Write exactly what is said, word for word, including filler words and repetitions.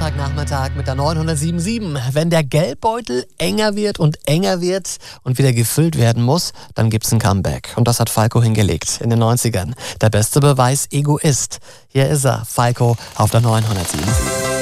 Sonntagnachmittag mit der neunhundertsiebenundsiebzig. Wenn der Geldbeutel enger wird und enger wird und wieder gefüllt werden muss, dann gibt's ein Comeback. Und das hat Falco hingelegt in den neunzigern. Der beste Beweis, Egoist. Hier ist er, Falco auf der neunhundertsiebenundsiebzig.